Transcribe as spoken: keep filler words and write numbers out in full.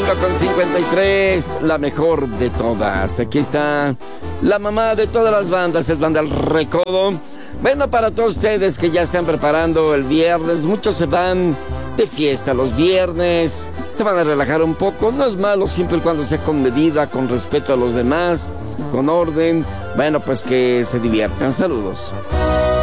cinco con cincuenta y tres, la mejor de todas. Aquí está la mamá de todas las bandas, es Banda El Recodo. Bueno, para todos ustedes que ya están preparando el viernes, muchos se van de fiesta los viernes, se van a relajar un poco, no es malo siempre y cuando sea con medida, con respeto a los demás, con orden. Bueno, pues que se diviertan. Saludos.